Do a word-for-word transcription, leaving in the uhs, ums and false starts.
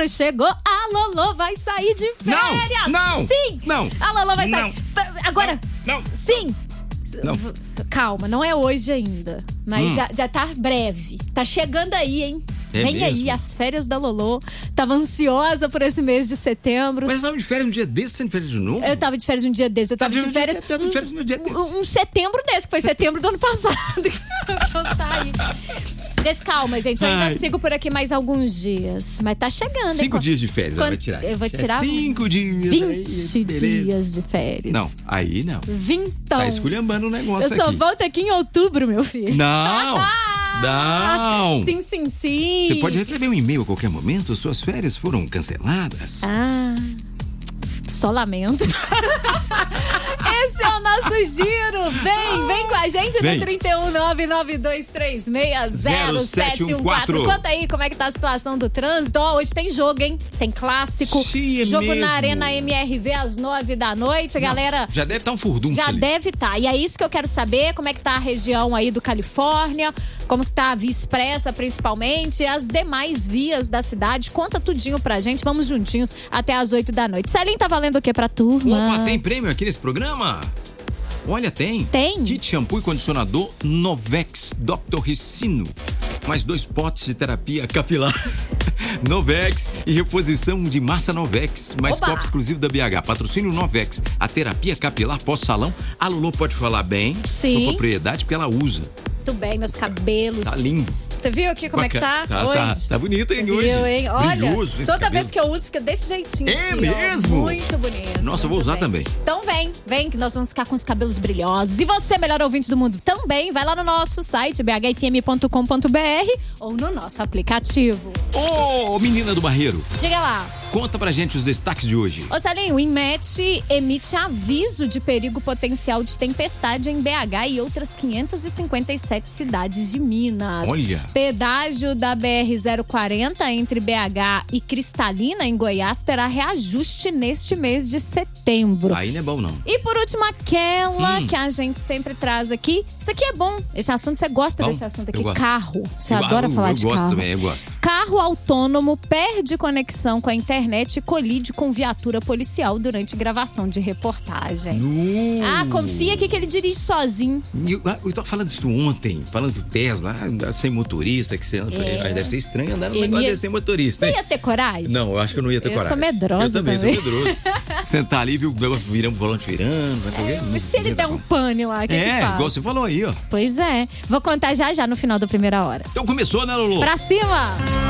setembro chegou, a Lolo vai sair de férias. Não, não. Sim. Não. A Lolo vai sair. Não. Agora. Não. não. Sim. Não. Calma, não é hoje ainda. Mas hum. já, já tá breve. Tá chegando aí, hein? É Vem mesmo? aí as férias da Lolo. Tava ansiosa por esse mês de setembro. Mas eu tava de férias um dia desse, você de férias de novo? Eu tava de férias um dia desse. Eu tava Tá de férias. Eu tava de férias um dia desse. Um, um setembro desse, que foi setembro do ano passado. Eu saí. Descalma, gente. Eu ainda Ai. sigo por aqui mais alguns dias. Mas tá chegando, Cinco hein? dias de férias ela vai Quanto- tirar. Eu vou tirar É cinco dias. vinte aí, beleza. dias de férias. Não, aí não. Vintão. Tá esculhambando o negócio Eu só aqui. volto aqui em outubro, meu filho. Não! Não! Sim, sim, sim. Você pode receber um e-mail a qualquer momento, suas férias foram canceladas. Ah, só lamento. Esse é o nosso giro. Vem, vem com a gente Vem. no trinta e um, nove nove dois três seis, zero sete um quatro. Conta aí como é que tá a situação do trânsito. Ó, hoje tem jogo, hein? Tem clássico. Sim, é jogo mesmo. na Arena M R V às nove da noite. A galera Já deve estar um furdunço já ali. deve estar. E é isso que eu quero saber, como é que tá a região aí do Califórnia, como que tá a Via Expressa, principalmente, as demais vias da cidade. Conta tudinho pra gente, vamos juntinhos até às oito da noite. Celinho, tá valendo o que pra turma? Opa, tem prêmio aqui nesse programa? Olha, tem. Tem? Kit shampoo e condicionador Novex doutor Ricino. Mais dois potes de terapia capilar Novex e reposição de massa Novex. Mais Oba! copo exclusivo da B H. Patrocínio Novex. A terapia capilar pós-salão. A Lulu pode falar bem. Sim. Com propriedade, porque ela usa. Muito bem, meus cabelos. Tá lindo. Você viu aqui como Bacana. é que tá, Tá, hoje? tá, tá bonita, hein, Viu, hoje. hein? Olha, Brilhoso esse toda cabelo. vez que eu uso fica desse jeitinho. É aqui, ó. mesmo? Muito bonito. Nossa, eu vou muito usar bem. também. Então vem, vem que nós vamos ficar com os cabelos brilhosos. E você, melhor ouvinte do mundo, também vai lá no nosso site b h f m ponto com ponto b r ou no nosso aplicativo. Ô, menina do Barreiro, Diga lá. conta pra gente os destaques de hoje. Ô Celinho, o INMET emite aviso de perigo potencial de tempestade em B H e outras quinhentas e cinquenta e sete cidades de Minas. Olha. Pedágio da B R zero quarenta entre B H e Cristalina, em Goiás, terá reajuste neste mês de setembro. Aí não é bom, não. E por último, aquela Hum. que a gente sempre traz aqui. Isso aqui é bom. Esse assunto, você gosta Bom, desse assunto eu aqui? gosto. Carro. Você Eu- adora eu, falar eu de gosto carro. também, eu gosto. Carro autônomo perde conexão com a internet e colide com viatura policial durante gravação de reportagem. No... Ah, confia aqui que ele dirige sozinho. Eu, ah, eu tava falando isso ontem, falando do Tesla, ah, sem motorista, que você anda. Falei, É. ah, deve ser estranho andar no Eu negócio ia- desse sem motorista. Você hein? ia ter coragem? Não, eu acho que eu não ia ter Eu coragem. sou medrosa Eu também, também. sou medroso. Sentar ali, viu o negócio virando o volante virando. Vai É, mas se ele der um pane lá, o que que É, faz? igual você falou aí, ó. Pois é. Vou contar já já no final da primeira hora. Então começou, né, Lulu? Pra cima!